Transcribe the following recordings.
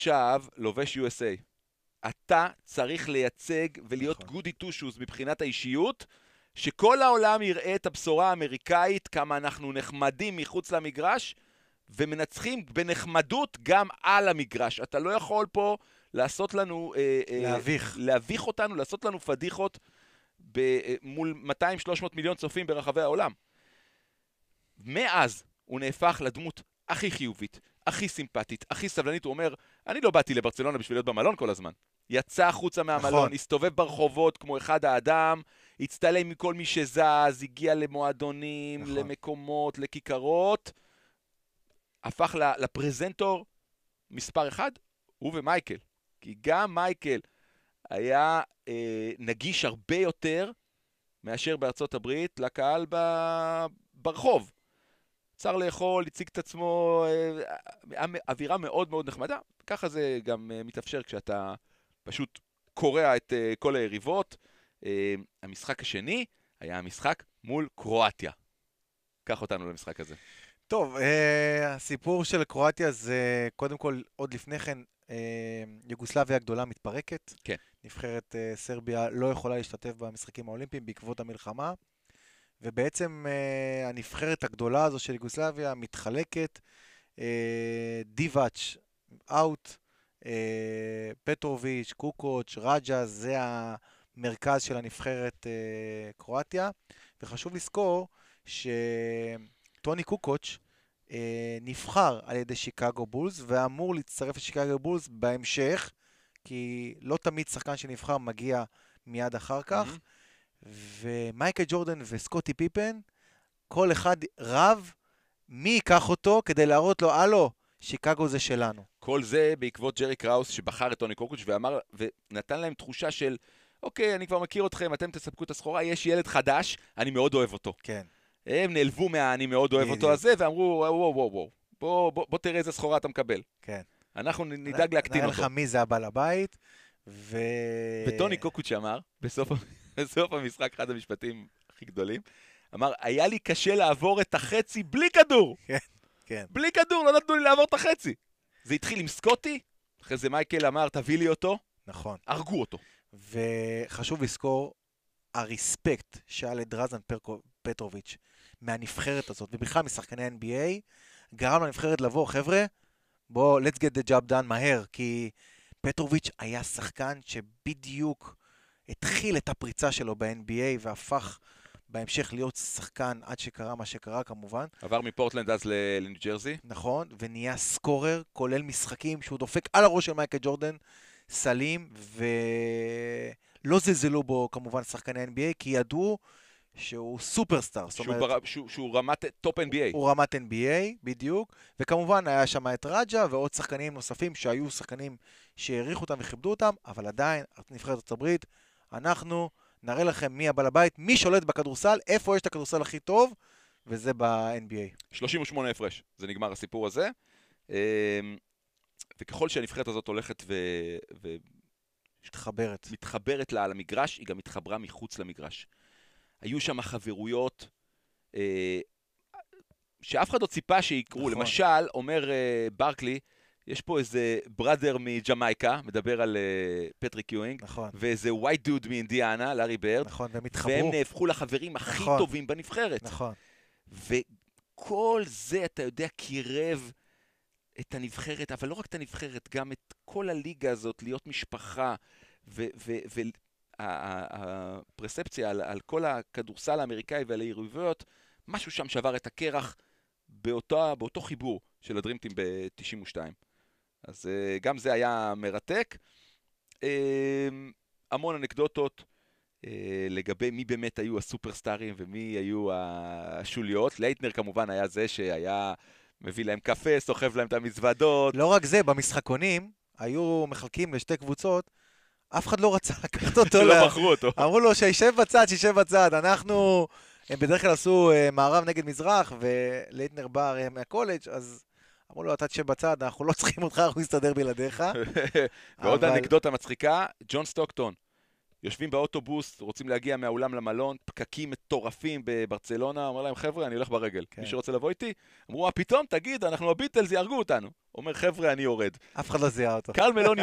עכשיו לובש USA. אתה צריך לייצג ולהיות נכון. goody two shoes מבחינת האישיות, שכל העולם יראה את הבשורה האמריקאית, כמה אנחנו נחמדים מחוץ למגרש, ומנצחים בנחמדות גם על המגרש. אתה לא יכול פה לעשות לנו... להביך אותנו, לעשות לנו פדיחות מול 200-300 מיליון צופים ברחבי העולם. מאז הוא נהפך לדמות הכי חיובית, הכי סימפטית, הכי סבלנית. הוא אומר, אני לא באתי לברצלונה בשביל להיות במלון כל הזמן. יצא החוצה מהמלון, נכון. הסתובב ברחובות כמו אחד האדם, הצטלם מכל מי שזז, הגיע למועדונים, נכון. למקומות, לכיכרות, הפך לפרזנטור מספר אחד, הוא ומייקל. כי גם מייקל היה נגיש הרבה יותר מאשר בארצות הברית לקהל ברחוב. צר לאכול, הציג את עצמו, אווירה מאוד מאוד נחמדה. ככה זה גם מתאפשר כשאתה פשוט קורע את כל היריבות. המשחק השני היה המשחק מול קרואטיה. קח אותנו למשחק הזה. טוב, הסיפור של קרואטיה זה קודם כל עוד לפני כן יוגוסלביה הגדולה מתפרקת. כן. נבחרת סרביה לא יכולה להשתתף במשחקים האולימפיים בעקבות המלחמה. ובעצם הנבחרת הגדולה הזו של יוגוסלביה מתחלקת, דיבאץ' אאוט, פטרוביץ', קוקוץ', רג'ה, זה המרכז של הנבחרת קרואטיה. וחשוב לזכור שטוני קוקוץ' נבחר על ידי שיקגו בולס, ואמור להצטרף לשיקגו בולס בהמשך, כי לא תמיד שחקן שנבחר מגיע מיד אחר כך. ומייקל ג'ורדן וסקוטי פיפן, כל אחד רב מי ייקח אותו כדי להראות לו, הלו, שיקגו זה שלנו. כל זה בעקבות ג'רי קראוס שבחר את טוני קוקוץ' ואמר, ונתן להם תחושה של, אוקיי, אני כבר מכיר אתכם, אתם תספקו את הסחורה, יש ילד חדש, אני מאוד אוהב אותו. כן. הם נעלבו אני מאוד אוהב אותו הזה, ואמרו, וואו, בוא תראה איזה סחורה אתה מקבל. כן. אנחנו נדאג להקטין אותו. נראה לך מי זה הבעל הבית, וטוני קוקוץ' אמר, בסוף המשחק, אחד המשפטים הכי גדולים, אמר, היה לי קשה לעבור את החצי בלי כדור. כן, כן. בלי כדור, לא נתנו לי לעבור את החצי. זה התחיל עם סקוטי, אחרי זה מייקל אמר, תביא לי אותו. נכון. הרגו אותו. וחשוב לזכור, הרספקט שהיה לדרזן פטרוביץ' מהנבחרת הזאת, ובכלל משחקני NBA, גרם לנבחרת לבוא, חבר'ה, בואו, let's get the job done מהר, כי פטרוביץ' היה שחקן שבדיוק התחיל את הפריצה שלו ב-NBA, והפך בהמשך להיות שחקן עד שקרה מה שקרה כמובן. עבר מפורטלנד אז לניו ג'רזי. נכון, ונהיה סקורר, כולל משחקים שהוא דופק על הראש של מייקל ג'ורדן, סלים, ולא זלזלו בו כמובן שחקני NBA, כי ידעו שהוא סופרסטאר. שהוא רמת טופ NBA. הוא רמת NBA, בדיוק. וכמובן היה שם את רג'ה ועוד שחקנים נוספים שהיו שחקנים שהעריכו אותם וכיבדו אותם, אבל עדיין, נבחרת ארצות הברית, אנחנו נראה לכם מי הבעל הבית, מי שולט בכדורסל, איפה יש את הכדורסל הכי טוב, וזה ב-NBA. 38 הפרש, זה נגמר הסיפור הזה. וככל שהנבחרת הזאת הולכת מתחברת לה על המגרש, היא גם מתחברה מחוץ למגרש. היו שם חברויות שאף אחד לא ציפה שיקרו. נכון. למשל, אומר ברקלי, יש פה איזה בראדר מג'מייקה, מדבר על פטריק יואינג, נכון. ואיזה ווייט דוד מאינדיאנה, לארי ברד, נכון, והם התחברו. והם נהפכו לחברים הכי נכון. טובים בנבחרת. נכון. וכל זה, אתה יודע, קירב את הנבחרת, אבל לא רק את הנבחרת, גם את כל הליגה הזאת, להיות משפחה, הפרספציה על כל הכדורסל האמריקאי ועל היריבויות, משהו שם שבר את הקרח באותו חיבור של הדרימטים ב-92. אז גם זה היה מרתק. המון אנקדוטות לגבי מי באמת היו הסופרסטארים ומי היו השוליות. לייטנר כמובן היה זה שהיה מביא להם קפה, סוחב להם את המזוודות. לא רק זה, במשחקונים היו מחלקים לשתי קבוצות, אף אחד לא רצה לקחת אותו. לא בחרו אותו. אמרו לו שישב בצד, אנחנו, הם בדרך כלל עשו מערב נגד מזרח, ולייטנר בא מהקולג', אז אמרו לו, אתה תשב בצד, אנחנו לא צריכים אותך, אנחנו נסתדר בלעדיך. ועוד אנקדוטה מצחיקה, ג'ון סטוקטון, יושבים באוטובוס, רוצים להגיע מהאולם למלון, פקקים מטורפים בברצלונה, אומר להם, חבר'ה, אני הולך ברגל. כן. מי שרוצה לבוא איתי? אמרו, פתאום, תגיד, אנחנו הביטלס, יהרגו אותנו. אומר, חבר'ה, אני יורד. אף אחד לא זיהה אותו. קרל מלון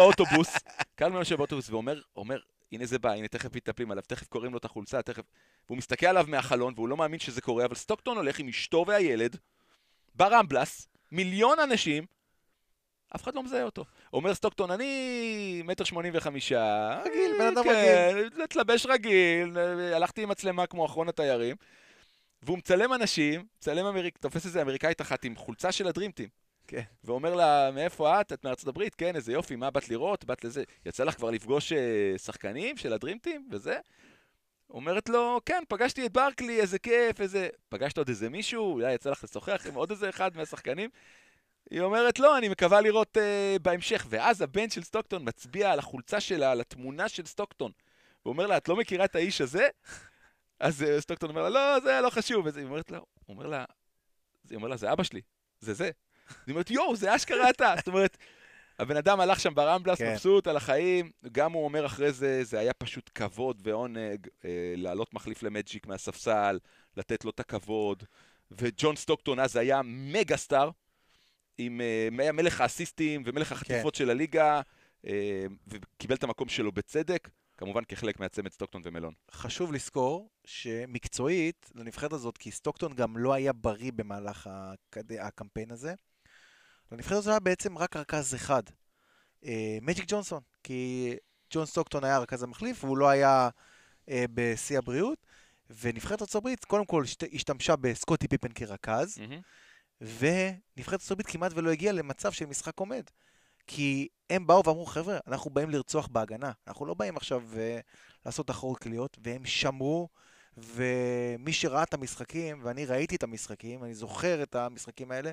יושב באוטובוס ואומר, הנה זה בא, הנה תכף מתטפלים עליו, תכף קוראים לו את החולצה, תכף... והוא מסתכל עליו מהחלון, והוא לא מאמין שזה קורה, אבל סטוקטון הולך עם אשתו והילד, ברמבלס, מיליון אנשים, אף אחד לא מזהה אותו. אומר סטוקטון, אני 1.85 מטר, רגיל, בן אדם רגיל. להתלבש רגיל, הלכתי עם מצלמה כמו אחרון התיירים, והוא מצלם אנשים, תופס איזה אמריקאית אחת עם חולצה של הדרימטים. כן. ואומר לה, מאיפה את? את מארצות הברית? כן, איזה יופי, מה באת לראות? באת לזה. יצא לך כבר לפגוש שחקנים של הדרימטים וזה? אומרת לו, כן, פגשתי את ברקלי, איזה כיף, איזה... פגשת עוד איזה מישהו? אולי יצא לך לשוחח עם עוד איזה אחד מהשחקנים? היא אומרת, לא, אני מקווה לראות בהמשך. ואז הבן של סטוקטון מצביע על החולצה שלה, על התמונה של סטוקטון. הוא אומר לה, את לא מכירה את האיש הזה? אז סטוקטון אומר לה, לא, זה לא חשוב. וזה, היא אומר לה, זה אבא שלי, זה. היא אומרת, יואו, זה אשכרה אתה. זאת אומרת, הבן אדם הלך שם ברמבלס, כן. מבסוט על החיים, גם הוא אומר אחרי זה, זה היה פשוט כבוד ועונג, לעלות מחליף למג'יק מהספסל, לתת לו את הכבוד, וג'ון סטוקטון אז היה מגה סטאר, עם מלך האסיסטים ומלך החטיפות של הליגה, וקיבל את המקום שלו בצדק, כמובן כחלק מהצמד סטוקטון ומלון. חשוב לזכור שמקצועית לנבחרת הזאת, כי סטוקטון גם לא היה בריא במהלך הקמפיין הזה, לנבחרת הזאת היה בעצם רק רכז אחד, מג'יק ג'ונסון, כי ג'ון סטוקטון היה רכז המחליף, והוא לא היה בשיא הבריאות, ונבחרת ארצות הברית קודם כל השתמשה בסקוטי פיפן כרכז, ונבחרת ארצות הברית כמעט ולא הגיעה למצב של משחק עומד, כי הם באו ואמרו, חבר'ה, אנחנו באים לרצוח בהגנה, אנחנו לא באים עכשיו לעשות תחרות קליות, והם שמרו, ומי שראה את המשחקים, ואני ראיתי את המשחקים, אני זוכר את המשחקים האלה,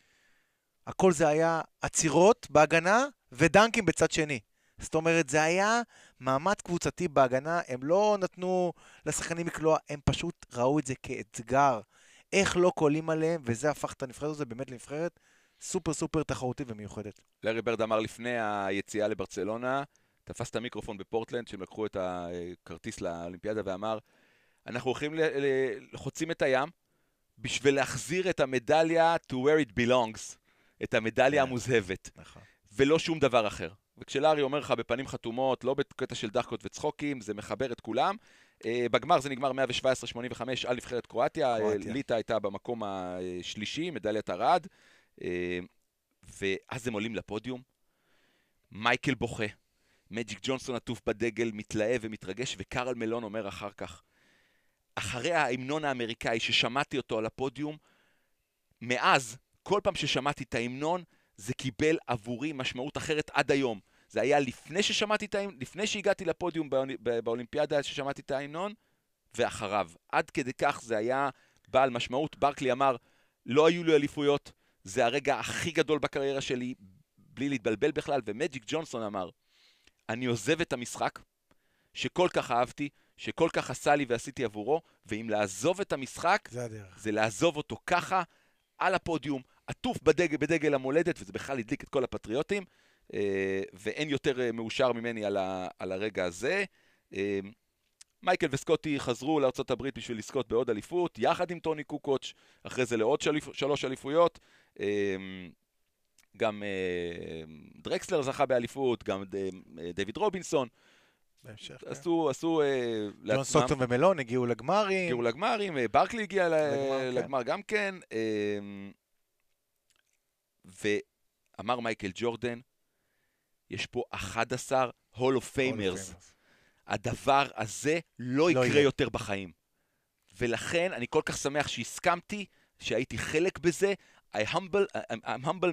הכל זה היה עצירות בהגנה ודנקים בצד שני. זאת אומרת, זה היה מעמד קבוצתי בהגנה, הם לא נתנו לשחקנים לקלוע, הם פשוט ראו את זה כאתגר. איך לא קולים עליהם, וזה הפך את הנבחרת הזה באמת לנבחרת סופר סופר תחרותית ומיוחדת. לארי ברד אמר לפני היציאה לברצלונה, תפס את המיקרופון בפורטלנד, שהם לקחו את הכרטיס לאולימפיאדה ואמר, אנחנו הולכים לחוצים את הים, בשביל להחזיר את המדליה to where it belongs. את המדליה המוזהבת, ולא שום דבר אחר. וכשלארי אומר לך בפנים חתומות, לא בקטע של דחקות וצחוקים, זה מחבר את כולם. בגמר זה נגמר 117-85 על נבחרת קרואטיה, ליטא הייתה במקום השלישי, מדליית ארד, ואז הם עולים לפודיום, מייקל בוכה, מג'יק ג'ונסון עטוף בדגל, מתלהב ומתרגש, וקרל מלון אומר אחר כך, אחרי ההמנון האמריקאי ששמעתי אותו על הפודיום, מאז, כל פעם ששמעתי את ההמנון, זה קיבל עבורי משמעות אחרת עד היום. זה היה לפני שהגעתי לפודיום באולימפיאדה ששמעתי את ההמנון, ואחריו. עד כדי כך זה היה בעל משמעות. ברקלי אמר, לא היו לי אליפויות, זה הרגע הכי גדול בקריירה שלי, בלי להתבלבל בכלל, ומג'יק ג'ונסון אמר, אני עוזב את המשחק, שכל כך אהבתי, שכל כך עשה לי ועשיתי עבורו, ואם לעזוב את המשחק, זה לעזוב אותו ככה, על הפודיום, עטוף בדגל המולדת, וזה בכלל הדליק את כל הפטריוטים, ואין יותר מאושר ממני על הרגע הזה. מייקל וסקוטי חזרו לארצות הברית בשביל לזכות בעוד אליפות, יחד עם טוני קוקוץ', אחרי זה לעוד 3 אליפויות. גם דרקסלר זכה באליפות, גם דיוויד רובינסון. בהמשך, עשו ג'ון סטוקטון ומלון הגיעו לגמרים. ברקלי הגיע לגמר גם כן. ואמר מייקל ג'ורדן, יש פה 11 הול אוף פיימרס. הדבר הזה לא יקרה יותר בחיים. ולכן אני כל כך שמח שהסכמתי, שהייתי חלק בזה. I'm humble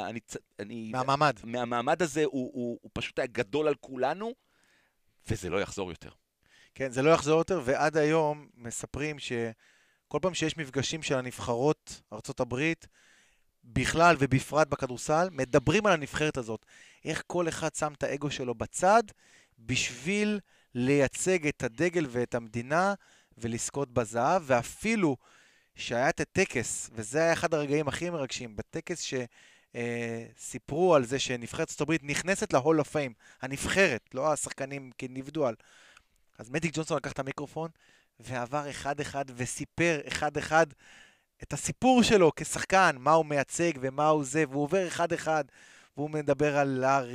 מהמעמד הזה, הוא פשוט היה גדול על כולנו, וזה לא יחזור יותר. כן, זה לא יחזור יותר, ועד היום מספרים שכל פעם שיש מפגשים של הנבחרות ארצות הברית, בכלל ובפרט בכדורסל, מדברים על הנבחרת הזאת. איך כל אחד שם את האגו שלו בצד, בשביל לייצג את הדגל ואת המדינה, ולזכות בזהב, ואפילו שהיה את הטקס, וזה היה אחד הרגעים הכי מרגשים, בטקס סיפרו על זה שנבחרת ארצות הברית נכנסת להול אוף פיים, הנבחרת, לא השחקנים כנבדואל. אז מדיק ג'ונסון לקח את המיקרופון, ועבר אחד-אחד וסיפר אחד-אחד את הסיפור שלו כשחקן, מה הוא מייצג ומה הוא זה, והוא עובר אחד-אחד, והוא מדבר על לארי,